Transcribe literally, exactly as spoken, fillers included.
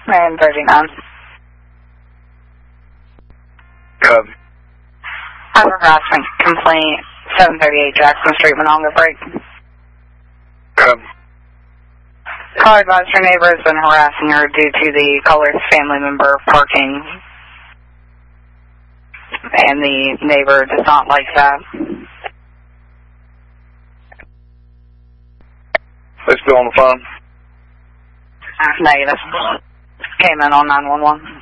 And thirty-nine. Copy. I have a harassment complaint, seven thirty-eight Jackson Street, Monongah Break. Copy. Call advised her neighbor has been harassing her due to the caller's family member parking. And the neighbor does not like that. Let's go on the phone. Negative. Came in on nine one one.